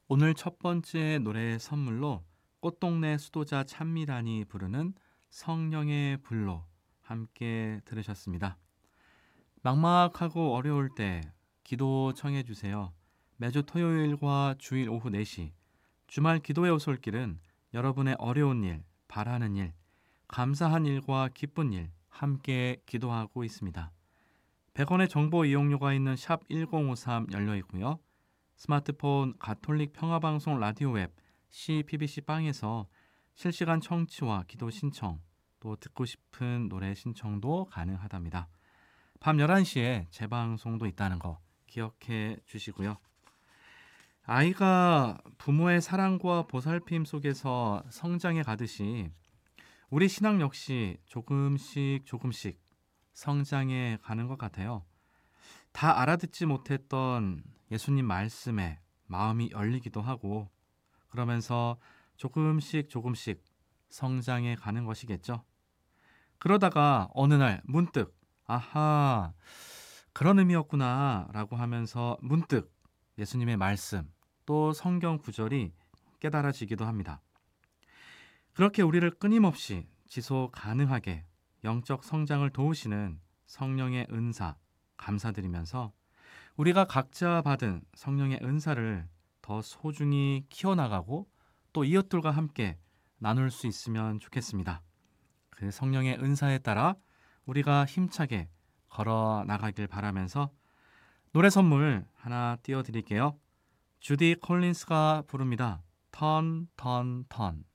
오늘 첫 번째 노래 선물로 꽃동네 수도자 찬미란이 부르는 성령의 불로 함께 들으셨습니다. 막막하고 어려울 때 기도 청해 주세요. 매주 토요일과 주일 오후 4시 주말 기도의 오솔길은 여러분의 어려운 일, 바라는 일, 감사한 일과 기쁜 일 함께 기도하고 있습니다. 100원의 정보 이용료가 있는 샵 1053 열려 있고요. 스마트폰 가톨릭 평화방송 라디오 앱 CBBC 빵에서 실시간 청취와 기도 신청, 또 듣고 싶은 노래 신청도 가능하답니다. 밤 11시에 재방송도 있다는 거 기억해 주시고요. 아이가 부모의 사랑과 보살핌 속에서 성장해 가듯이 우리 신앙 역시 조금씩 성장해 가는 것 같아요. 다 알아듣지 못했던 예수님 말씀에 마음이 열리기도 하고 그러면서 조금씩 성장해 가는 것이겠죠. 그러다가 어느 날 문득 아하, 그런 의미였구나 라고 하면서 문득 예수님의 말씀 또 성경 구절이 깨달아지기도 합니다. 그렇게 우리를 끊임없이 지속 가능하게 영적 성장을 도우시는 성령의 은사 감사드리면서 우리가 각자 받은 성령의 은사를 더 소중히 키워나가고 또 이웃들과 함께 나눌 수 있으면 좋겠습니다. 그 성령의 은사에 따라 우리가 힘차게 걸어 나가길 바라면서 노래 선물 하나 띄워드릴게요. 주디 콜린스가 부릅니다. 턴, 턴, 턴.